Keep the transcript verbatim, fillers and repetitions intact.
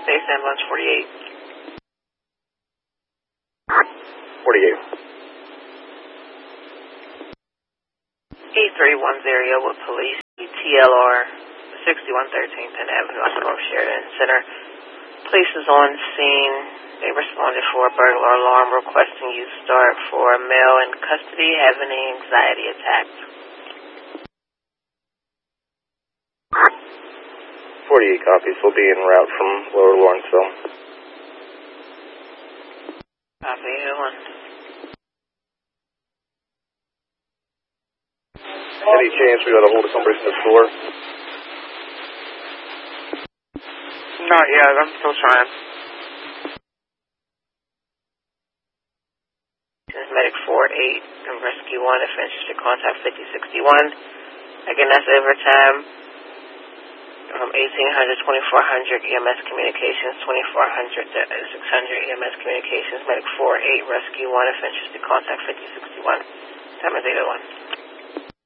Base ambulance forty-eight. forty-eight. E three one zero with police, T L R sixty-one thirteen Penn Avenue, Oslo, Sheridan Center. Police is on scene. They responded for a burglar alarm requesting you start for a male in custody having an anxiety attack. forty-eight copies. We'll be en route from Lower Lawrenceville. Copy, who one? Any chance we got a hold of somebody from the store? Not yet, I'm still trying. This is Medic four eight and Rescue one, if interested, contact fifty sixty-one. Again, that's overtime from eighteen hundred, twenty-four hundred E M S Communications, twenty-four hundred to six hundred E M S Communications, Medic four eight, Rescue one, if interested, contact fifty sixty-one. Time is eight oh one.